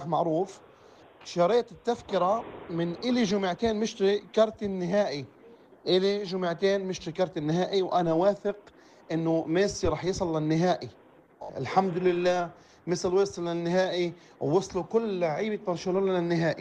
معروف، شريت التذكرة من إلي جمعتين مشتري كارت النهائي، إلي جمعتين مشتري كارت النهائي، وأنا واثق إنه ميسي رح يصل للنهائي. الحمد لله ميسي وصل للنهائي، ووصلوا كل لعيبة برشلونة للنهائي.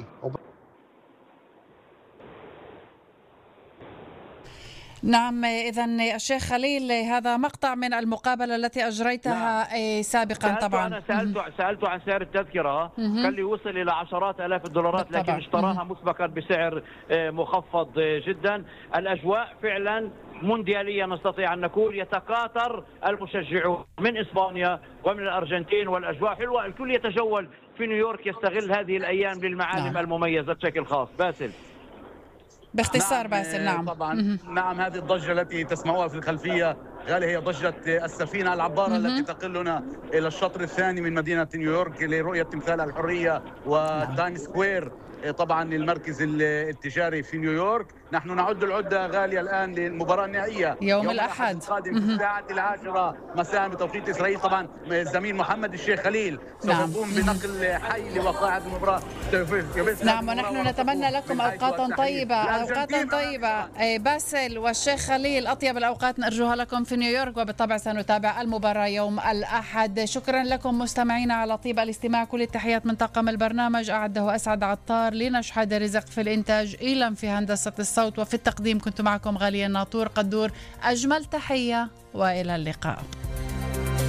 نعم، إذن الشيخ خليل هذا مقطع من المقابلة التي أجريتها سابقا. طبعا أنا سألته عن سعر التذكرة، قال لي وصل إلى عشرات آلاف الدولارات، لكن اشتراها مسبقا بسعر مخفض جدا. الأجواء فعلا مونديالية، نستطيع أن نقول يتكاثر المشجعون من إسبانيا ومن الأرجنتين، والأجواء حلوة، الكل يتجول في نيويورك يستغل هذه الأيام للمعالم المميزة بشكل خاص. باسل باختصار. باسل نعم طبعا نعم، هذه الضجة التي تسمعوها في الخلفية غالي هي ضجة السفينة العبارة التي تقلنا إلى الشطر الثاني من مدينة نيويورك لرؤية تمثال الحرية وتايم سكوير، طبعا المركز التجاري في نيويورك. نحن نعد العدة غالية الآن للمباراة النهائية يوم الأحد القادم في الساعة 10 مساء بتوقيت إسرائيل. طبعا الزميل محمد الشيخ خليل سوف يقوم بنقل حي لوقائع المباراة. نعم، ونحن نتمنى لكم أوقاتا طيبة. باسل والشيخ خليل، أطيب الأوقات نرجوها لكم في نيويورك، وبالطبع سنتابع المباراة يوم الأحد. شكرا لكم مستمعينا على طيب الاستماع. كل التحيات من طاقم البرنامج، أعده أسعد عطار، لنشحد رزق في الإنتاج، إيلم في هندسة الصوت، وفي التقديم كنت معكم غالية الناطور قدور. أجمل تحية وإلى اللقاء.